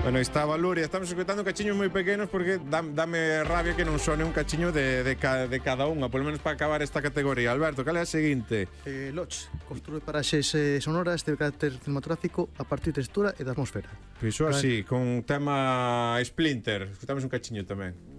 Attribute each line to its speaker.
Speaker 1: Bueno, aí estaba Luria. Estamos escutando cachiños moi pequenos porque dame rabia que non sone un cachiño de cada unha, polo menos para acabar esta categoría. Alberto, cal é a seguinte?
Speaker 2: Lodge construe paraxes sonoras de carácter cinematográfico a partir de textura e da atmosfera.
Speaker 1: Pois así, con tema Splinter. Escutamos un cachiño tamén.